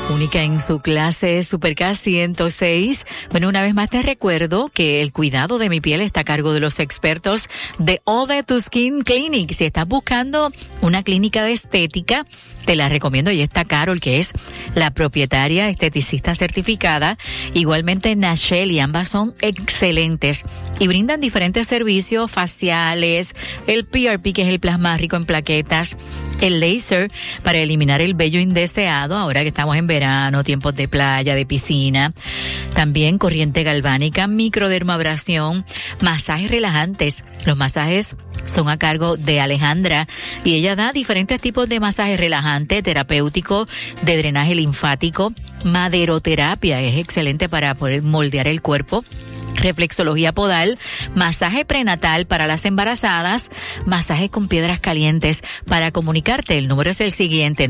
Única en su clase, Super K 106. Bueno, una vez más te recuerdo que el cuidado de mi piel está a cargo de los expertos de All That to Skin Clinic. Si estás buscando una clínica de estética, te la recomiendo. Y está Carol, que es la propietaria esteticista certificada. Igualmente Nacheli, ambas son excelentes y brindan diferentes servicios faciales, el PRP, que es el plasma rico en plaquetas, el láser para eliminar el vello indeseado, ahora que estamos en verano, tiempos de playa, de piscina. También corriente galvánica, microdermabrasión, masajes relajantes. Los masajes son a cargo de Alejandra y ella da diferentes tipos de masajes relajantes, terapéutico, de drenaje linfático, maderoterapia, es excelente para poder moldear el cuerpo, reflexología podal, masaje prenatal para las embarazadas, masaje con piedras calientes. Para comunicarte, el número es el siguiente,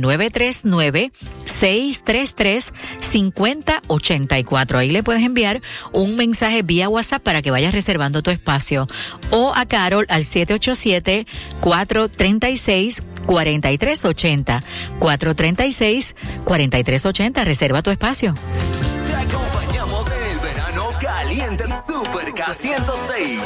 939-633-5084. Ahí le puedes enviar un mensaje vía WhatsApp para que vayas reservando tu espacio. O a Carol al 787-436-4380. 436-4380. Reserva tu espacio. Te acompañamos en el verano caliente. Super K 106.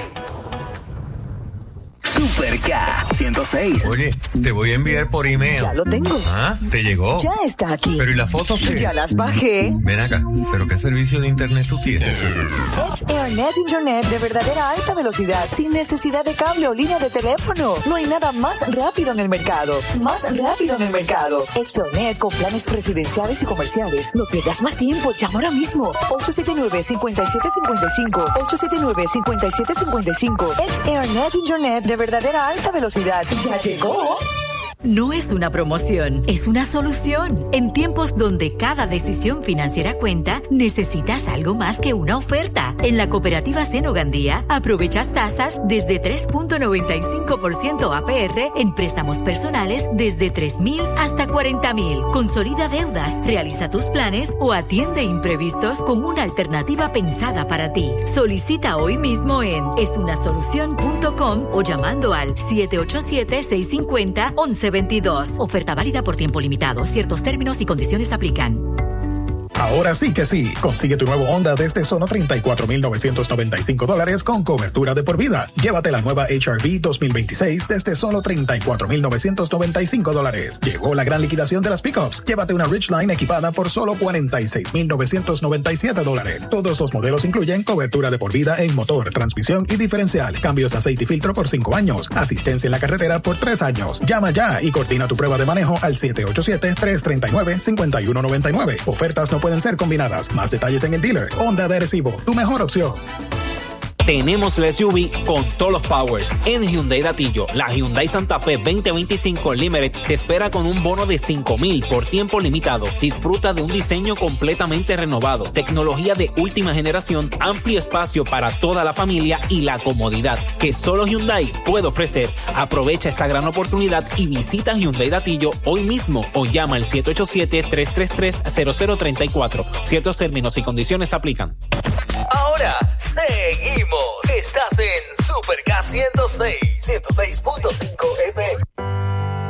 Super K 106. Oye, te voy a enviar por email. Ya lo tengo. Ah, ¿te llegó? Ya está aquí. Pero ¿y las fotos qué? Ya las bajé. Ven acá, ¿pero qué servicio de internet tú tienes? XAirNet Internet de verdadera alta velocidad, sin necesidad de cable o línea de teléfono. No hay nada más rápido en el mercado. Más rápido en el mercado. XAirNet con planes residenciales y comerciales. No pierdas más tiempo. Llama ahora mismo. 879-5755. 879-5755. XAirNet Internet de verdadera alta velocidad. ¡Ya llegó! No es una promoción, es una solución. En tiempos donde cada decisión financiera cuenta, necesitas algo más que una oferta. En la Cooperativa Seno Gandía, aprovechas tasas desde 3.95% APR en préstamos personales desde 3,000 hasta 40,000. Consolida deudas, realiza tus planes o atiende imprevistos con una alternativa pensada para ti. Solicita hoy mismo en esunasolucion.com o llamando al 787-650-1122. Oferta válida por tiempo limitado. Ciertos términos y condiciones aplican. Ahora sí que sí. Consigue tu nuevo Honda desde solo $34,995 con cobertura de por vida. Llévate la nueva HR-V 2026 desde solo $34,995. Llegó la gran liquidación de las pickups. Llévate una Ridgeline equipada por solo $46,997. Todos los modelos incluyen cobertura de por vida en motor, transmisión y diferencial. Cambios de aceite y filtro por 5 años. Asistencia en la carretera por 3 años. Llama ya y coordina tu prueba de manejo al 787-339-5199. Ofertas no pueden ser combinadas. Más detalles en el dealer. Honda de Arecibo, tu mejor opción. Tenemos la SUV con todos los powers en Hyundai Datillo. La Hyundai Santa Fe 2025 Limited te espera con un bono de $5,000 por tiempo limitado. Disfruta de un diseño completamente renovado, tecnología de última generación, amplio espacio para toda la familia y la comodidad que solo Hyundai puede ofrecer. Aprovecha esta gran oportunidad y visita Hyundai Datillo hoy mismo o llama al 787-333-0034. Ciertos términos y condiciones aplican. Ahora seguimos. Estás en Super K 106, 106.5 FM.